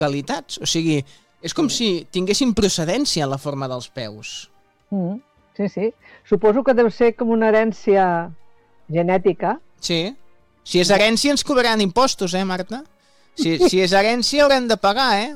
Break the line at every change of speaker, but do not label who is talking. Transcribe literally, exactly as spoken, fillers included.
qualitats. O sigui, és com si tinguessin procedència en la forma dels peus.
Mm, sí, sí. Suposo que deu ser com una herència genètica.
Sí. Si és herència ens cobraran impostos, eh, Marta? Si, si és herència haurem de pagar, eh?